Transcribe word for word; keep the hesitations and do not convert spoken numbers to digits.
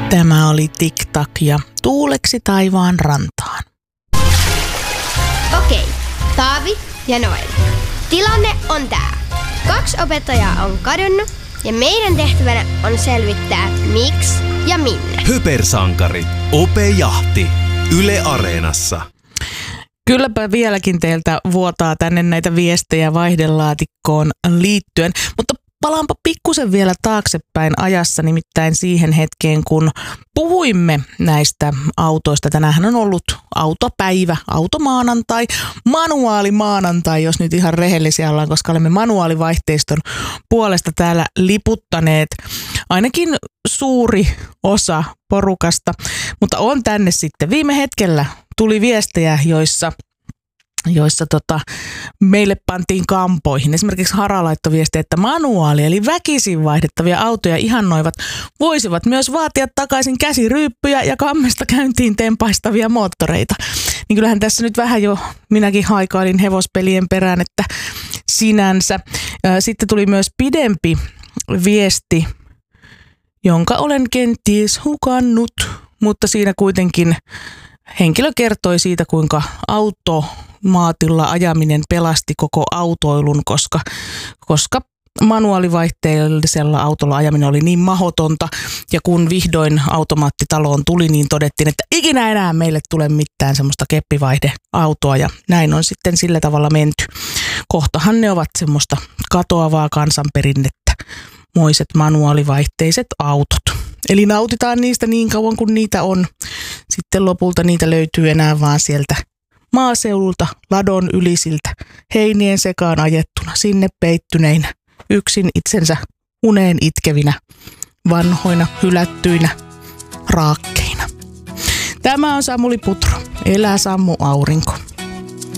Tämä oli TikTok ja Tuuleksi taivaan rantaan. Okei, Taavi ja Noel. Tilanne on tää. Kaksi opettajaa on kadonnut ja meidän tehtävänä on selvittää miksi ja minne. Hypersankarit. Opejahti. Yle Areenassa. Kylläpä vieläkin teiltä vuotaa tänne näitä viestejä vaihdelaatikkoon liittyen, mutta palaanpa pikkusen vielä taaksepäin ajassa, nimittäin siihen hetkeen, kun puhuimme näistä autoista. Tänäänhän on ollut autopäivä, automaanantai, manuaalimaanantai, jos nyt ihan rehellisiä ollaan, koska olemme manuaalivaihteiston puolesta täällä liputtaneet ainakin suuri osa porukasta, mutta on tänne sitten viime hetkellä tuli viestejä, joissa joissa tota, meille pantiin kampoihin. Esimerkiksi Hara laittoi viestiä, että manuaali eli väkisin vaihdettavia autoja ihannoivat voisivat myös vaatia takaisin käsiryyppyjä ja kammesta käyntiin tempaistavia moottoreita. Niin kyllähän tässä nyt vähän jo minäkin haikailin hevospelien perään, että sinänsä. Sitten tuli myös pidempi viesti, jonka olen kenties hukannut, mutta siinä kuitenkin henkilö kertoi siitä, kuinka automaatilla ajaminen pelasti koko autoilun, koska, koska manuaalivaihteellisella autolla ajaminen oli niin mahdotonta. Ja kun vihdoin automaattitaloon tuli, niin todettiin, että ikinä enää meille tule mitään semmoista keppivaihdeautoa. Ja näin on sitten sillä tavalla menty. Kohtahan ne ovat semmoista katoavaa kansanperinnettä, moiset manuaalivaihteiset autot. Eli nautitaan niistä niin kauan kuin niitä on. Sitten lopulta niitä löytyy enää vaan sieltä maaseudulta, ladon ylisiltä, heinien sekaan ajettuna, sinne peittyneinä, yksin itsensä uneen itkevinä, vanhoina, hylättyinä, raakkeina. Tämä on Samuli Putro. Elää sammu aurinko.